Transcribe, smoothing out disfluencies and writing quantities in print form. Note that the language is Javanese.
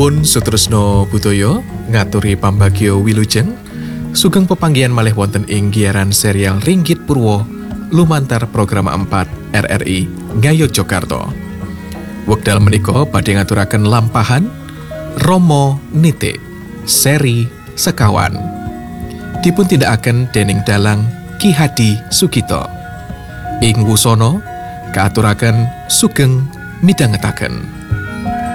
Nuwun Sutresno Budoyo ngaturi pambagyo wilujeng sugeng pepanggihan malih wonten ing giaran serial Ringgit Purwo lumantar program 4 RRI Ngayogyakarta. Wekdal menika badhe ngaturaken lampahan Romo Nitik seri sekawan dipun tindakaken dening dalang Ki Hadi Sugito. Ing wusana kaaturaken sugeng midhangetaken.